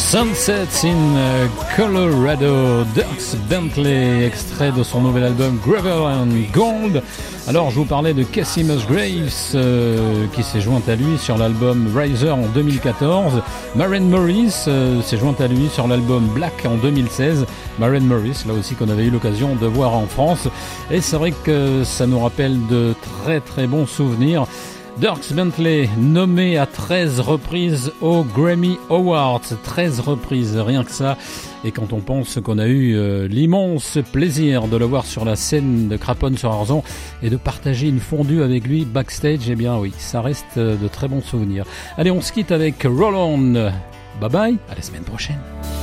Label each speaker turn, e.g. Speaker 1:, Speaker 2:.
Speaker 1: Sunsets in Colorado, Dierks Bentley, extrait de son nouvel album Gravel and Gold. Alors je vous parlais de Kacey Musgraves qui s'est jointe à lui sur l'album Riser en 2014. Maren Morris s'est jointe à lui sur l'album Black en 2016. Maren Morris, là aussi qu'on avait eu l'occasion de voir en France. Et c'est vrai que ça nous rappelle de très très bons souvenirs. Dierks Bentley, nommé à 13 reprises aux Grammy Awards, 13 reprises, rien que ça. Et quand on pense qu'on a eu l'immense plaisir de le voir sur la scène de Craponne-sur-Arzon et de partager une fondue avec lui backstage, eh bien oui, ça reste de très bons souvenirs. Allez, on se quitte avec Roll On. Bye bye, à la semaine prochaine.